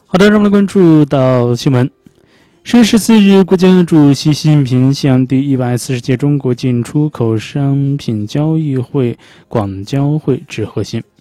好的，让我们来关注到新闻。10月14日，国家主席习近平向第140届中国进出口商品交易会广交会致贺信。